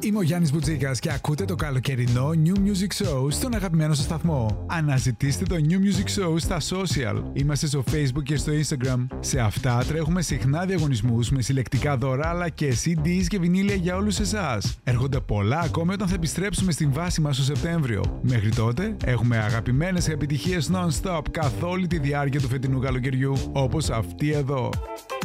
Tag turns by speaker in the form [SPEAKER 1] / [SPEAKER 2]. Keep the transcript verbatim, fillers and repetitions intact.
[SPEAKER 1] Είμαι ο Γιάννης Μπουτζίκας και ακούτε το καλοκαιρινό New Music Show στον αγαπημένο σας σταθμό. Αναζητήστε το New Music Show στα social. Είμαστε στο Facebook και στο Instagram. Σε αυτά τρέχουμε συχνά διαγωνισμούς με συλλεκτικά δώρα αλλά και σι ντι και βινίλια για όλους εσάς. Έρχονται πολλά ακόμη όταν θα επιστρέψουμε στην βάση μας το Σεπτέμβριο. Μέχρι τότε έχουμε αγαπημένες επιτυχίες non-stop καθ' όλη τη διάρκεια του φετινού καλοκαιριού, όπως αυτή εδώ.